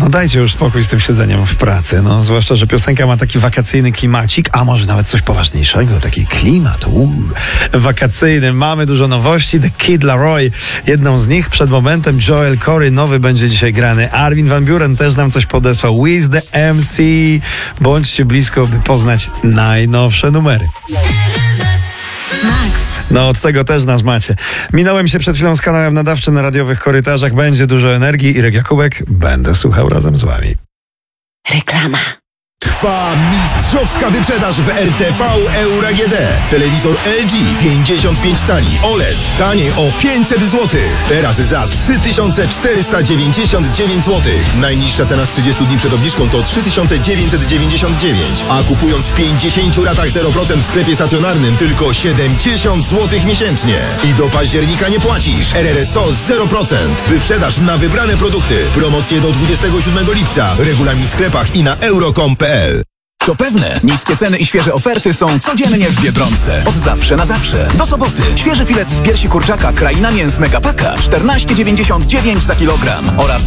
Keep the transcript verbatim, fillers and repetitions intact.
No dajcie już spokój z tym siedzeniem w pracy, no zwłaszcza, że piosenka ma taki wakacyjny klimacik, a może nawet coś poważniejszego, taki klimat, uuu, wakacyjny. Mamy dużo nowości, The Kid Laroi, jedną z nich przed momentem Joel Corey, nowy będzie dzisiaj grany, Armin van Buuren też nam coś podesłał, Wiz the M C, bądźcie blisko, by poznać najnowsze numery. Max. No od tego też nas macie. Minąłem się przed chwilą z kanałem nadawczym na radiowych korytarzach. Będzie dużo energii. Irek Jakubek. Będę słuchał razem z wami. Reklama. Trwa mistrzowska wyprzedaż w R T V Euro A G D. Telewizor L G pięćdziesiąt pięć cali O L E D taniej o pięćset złotych. Teraz za trzy tysiące czterysta dziewięćdziesiąt dziewięć złotych. Najniższa cena z trzydziestu dni przed obniżką to trzy tysiące dziewięćset dziewięćdziesiąt dziewięć. A kupując w pięćdziesięciu ratach zero procent w sklepie stacjonarnym tylko siedemdziesiąt złotych miesięcznie. I do października nie płacisz. R R S O zero procent. Wyprzedaż na wybrane produkty. Promocje do dwudziestego siódmego lipca. Regulamin w sklepach i na euro kropka com kropka p l. To pewne, niskie ceny i świeże oferty są codziennie w Biedronce. Od zawsze na zawsze. Do soboty. Świeży filet z piersi kurczaka Kraina Mięs Megapaka czternaście dziewięćdziesiąt dziewięć za kilogram oraz